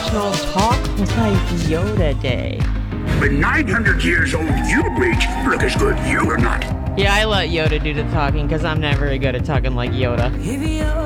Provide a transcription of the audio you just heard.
National Talk Like Yoda Day. With 900 years old, you, Bleach, look as good you are not. Yeah, I let Yoda do the talking because I'm not very good at talking like Yoda.